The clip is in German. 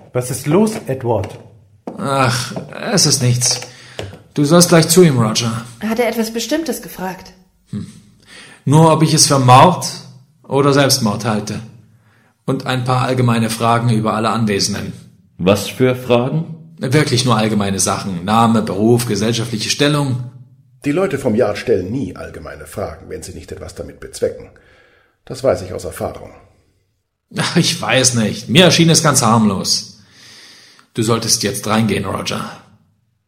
Was ist los, Edward? Ach, es ist nichts. Du sollst gleich zu ihm, Roger. Hat er etwas Bestimmtes gefragt? Nur, ob ich es für Mord oder Selbstmord halte. Und ein paar allgemeine Fragen über alle Anwesenden. Was für Fragen? Wirklich nur allgemeine Sachen. Name, Beruf, gesellschaftliche Stellung. Die Leute vom Yard stellen nie allgemeine Fragen, wenn sie nicht etwas damit bezwecken. Das weiß ich aus Erfahrung. Ach, ich weiß nicht. Mir erschien es ganz harmlos. Du solltest jetzt reingehen, Roger.